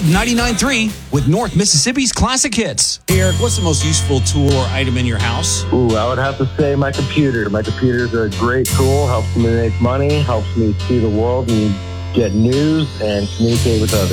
Vibe 99.3 with North Mississippi's classic hits. Hey, Eric, what's the most useful tool or item in your house? Ooh, I would have to say my computer. My computer is a great tool, helps me make money, helps me see the world and get news and communicate with others.